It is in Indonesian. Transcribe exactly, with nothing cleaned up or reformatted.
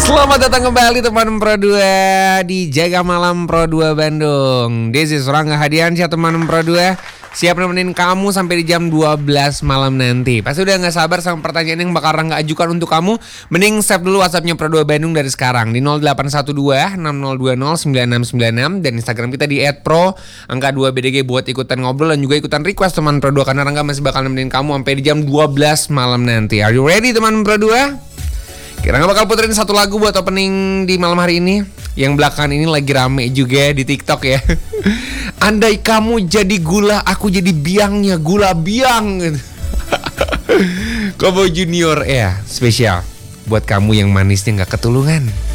Selamat datang kembali teman Pro dua di Jaga Malam Pro dua Bandung. This is Rangga Hadiansyah teman Pro dua. Siap nemenin kamu sampai di jam dua belas malam nanti. Pasti udah gak sabar sama pertanyaan yang bakal Rangga ajukan untuk kamu. Mending save dulu WhatsAppnya Pro dua Bandung dari sekarang di nol delapan satu dua enam nol dua nol sembilan enam sembilan enam. Dan Instagram kita di et pro angka dua B D G buat ikutan ngobrol dan juga ikutan request teman Pro dua. Karena Rangga masih bakal nemenin kamu sampai di jam dua belas malam nanti. Are you ready teman Pro dua? Kira nggak bakal puterin satu lagu buat opening di malam hari ini. Yang belakangan ini lagi rame juga di TikTok ya. Andai kamu jadi gula, aku jadi biangnya, gula biang. Kobo Junior ya, spesial buat kamu yang manisnya nggak ketulungan.